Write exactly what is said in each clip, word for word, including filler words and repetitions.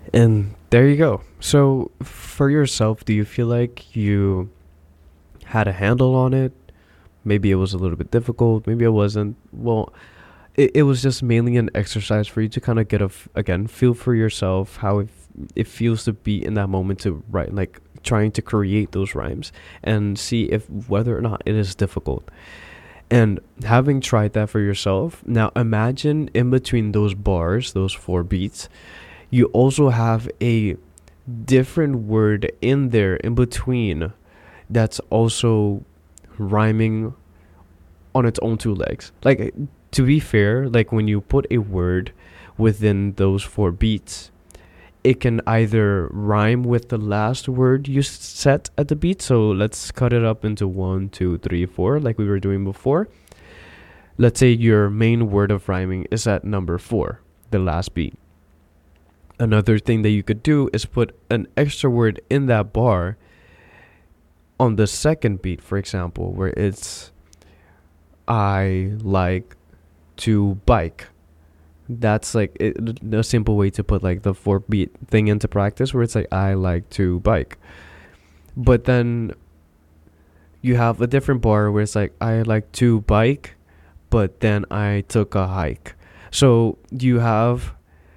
And there you go. So, for yourself, do you feel like you had a handle on it? Maybe it was a little bit difficult, maybe it wasn't. Well, it, it was just mainly an exercise for you to kind of get a, f- again, feel for yourself how it, f- it feels to be in that moment to write, like trying to create those rhymes and see if whether or not it is difficult. And having tried that for yourself, now imagine in between those bars, those four beats, you also have a different word in there in between that's also rhyming on its own two legs. Like, to be fair, like when you put a word within those four beats, it can either rhyme with the last word you set at the beat. So let's cut it up into one, two, three, four, like we were doing before. Let's say your main word of rhyming is at number four, the last beat. Another thing that you could do is put an extra word in that bar on the second beat, for example, where it's I like to bike. That's like it, a simple way to put like the four beat thing into practice, where it's like I like to bike. But then you have a different bar where it's like I like to bike, but then I took a hike. So you have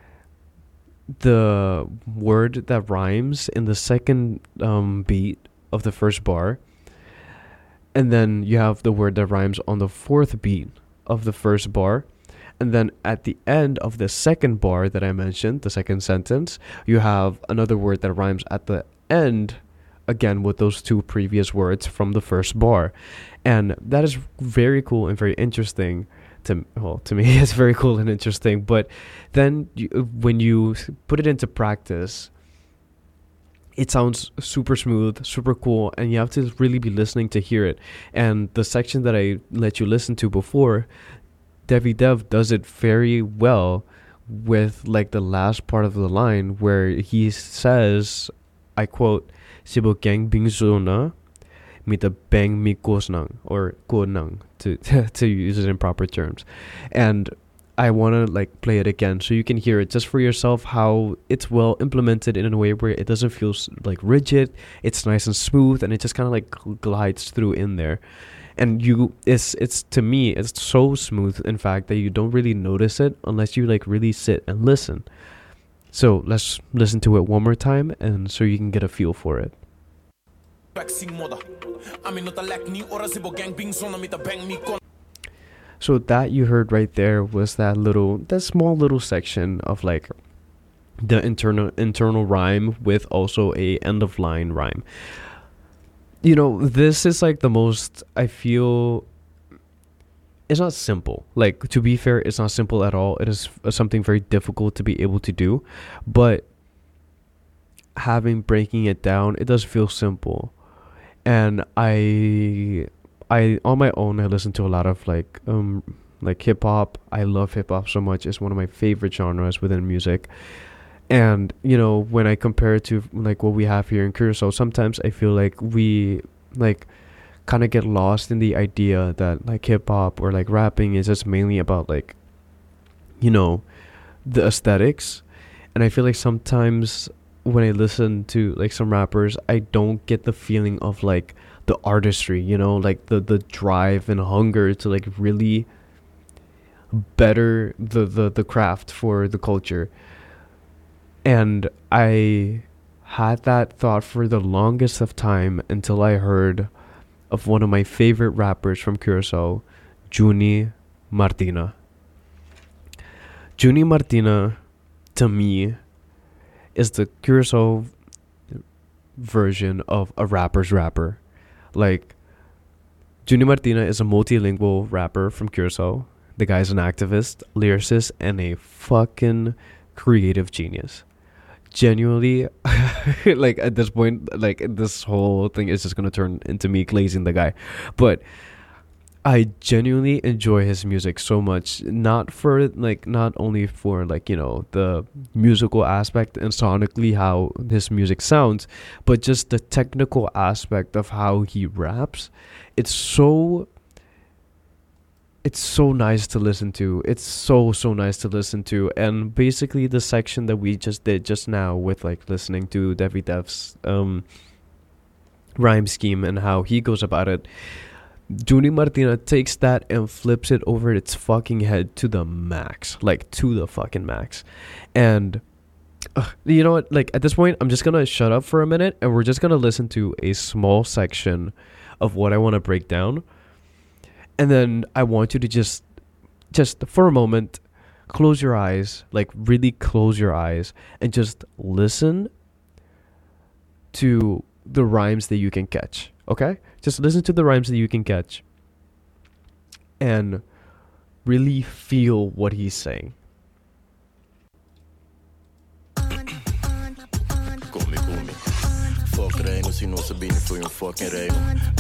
the word that rhymes in the second um, beat of the first bar, and then you have the word that rhymes on the fourth beat of the first bar, and then at the end of the second bar that I mentioned, the second sentence, you have another word that rhymes at the end again with those two previous words from the first bar. And that is very cool and very interesting to well to me. It's very cool and interesting, but then you, when you put it into practice, it sounds super smooth, super cool, and you have to really be listening to hear it. And the section that I let you listen to before, Devi Dev does it very well with like the last part of the line where he says, I quote, "Sibo gang bingzona mita bang mi kosnang," or konang, to to use it in proper terms. And I want to like play it again so you can hear it just for yourself, how it's well implemented in a way where it doesn't feel like rigid. It's nice and smooth, and it just kind of like glides through in there. And you it's it's to me it's so smooth, in fact, that you don't really notice it unless you like really sit and listen. So let's listen to it one more time, and so you can get a feel for it. So that you heard right there was that little that small little section of like the internal internal rhyme with also a end of line rhyme. You know, this is like the most, I feel, it's not simple. Like, to be fair, it's not simple at all. It is something very difficult to be able to do, but having breaking it down, it does feel simple. And I I on my own, I listen to a lot of like um like hip hop. I love hip hop so much. It's one of my favorite genres within music. And you know, when I compare it to like what we have here in Curacao, sometimes I feel like we like kind of get lost in the idea that like hip hop or like rapping is just mainly about like, you know, the aesthetics. And I feel like sometimes when I listen to like some rappers, I don't get the feeling of like the artistry, you know, like the the drive and hunger to like really better the the, the craft for the culture. And I had that thought for the longest of time until I heard of one of my favorite rappers from Curacao, Juni Martina. Juni Martina, to me, is the Curacao version of a rapper's rapper. Like, Juni Martina is a multilingual rapper from Curacao. The guy's an activist, lyricist, and a fucking creative genius. Genuinely, like at this point, like this whole thing is just gonna turn into me glazing the guy, but I genuinely enjoy his music so much. Not for like, not only for like, you know, the musical aspect and sonically how his music sounds, but just the technical aspect of how he raps. It's so it's so nice to listen to. It's so so nice to listen to. And basically the section that we just did just now with like listening to Devi Dev's um rhyme scheme and how he goes about it, Junie Martina takes that and flips it over its fucking head to the max. Like to the fucking max. And uh, you know what? Like at this point I'm just gonna shut up for a minute and we're just gonna listen to a small section of what I want to break down. And then I want you to just, just for a moment, close your eyes, like really close your eyes and just listen to the rhymes that you can catch. Okay? Just listen to the rhymes that you can catch and really feel what he's saying. Fuck regno, si non Sabine voor je fucking regno.